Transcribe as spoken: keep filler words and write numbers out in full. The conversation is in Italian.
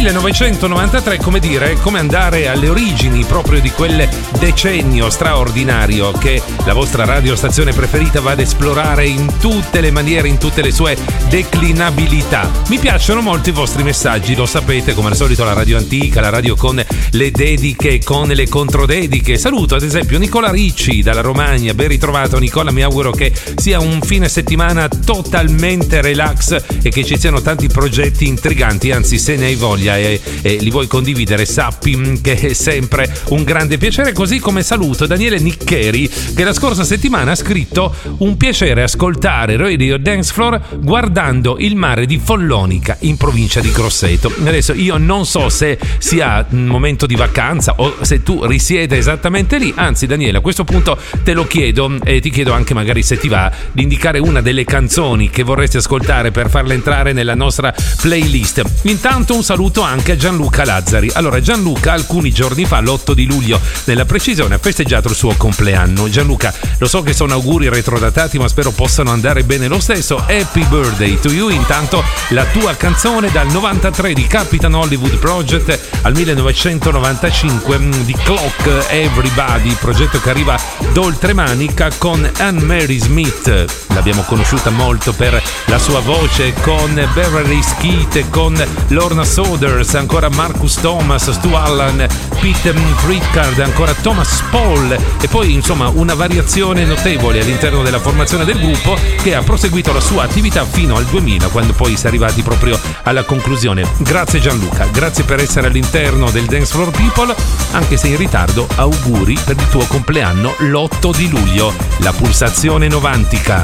millenovecentonovantatré, come dire, come andare alle origini proprio di quel decennio straordinario che la vostra radiostazione preferita va ad esplorare in tutte le maniere, in tutte le sue declinabilità. Mi piacciono molto i vostri messaggi, lo sapete, come al solito la radio antica, la radio con le dediche, con le controdediche. Saluto ad esempio Nicola Ricci dalla Romagna, ben ritrovato Nicola, mi auguro che sia un fine settimana totalmente relax e che ci siano tanti progetti intriganti, anzi se ne hai voglia e, e li vuoi condividere sappi che è sempre un grande piacere, così come saluto Daniele Niccheri che la scorsa settimana ha scritto: un piacere ascoltare Radio Dance Floor guardando il mare di Follonica in provincia di Grosseto. Adesso io non so se sia un momento di vacanza o se tu risieda esattamente lì, anzi Daniele a questo punto te lo chiedo e ti chiedo anche magari se ti va di indicare una delle canzoni che vorresti ascoltare per farla entrare nella nostra playlist. Intanto un saluto anche a Gianluca Lazzari. Allora Gianluca alcuni giorni fa, l'otto di luglio nella precisione, ha festeggiato il suo compleanno. Gianluca, lo so che sono auguri retrodatati ma spero possano andare bene lo stesso. Happy birthday to you. Intanto la tua canzone dal novantatré di Capitan Hollywood Project al millenovecentonovantacinque di Clock Everybody, progetto che arriva d'oltremanica con Anne-Marie Smith. L'abbiamo conosciuta molto per la sua voce con Beverly Skeet, con Lorna Souders, ancora Marcus Thomas, Stu Allan, Pete Pritchard, ancora Thomas Paul e poi insomma una variazione notevole all'interno della formazione del gruppo che ha proseguito la sua attività fino al duemila, quando poi si è arrivati proprio alla conclusione. Grazie Gianluca, grazie per essere all'interno del Dance Floor People, anche se in ritardo. Auguri per il tuo compleanno l'otto di luglio, la pulsazione novantica.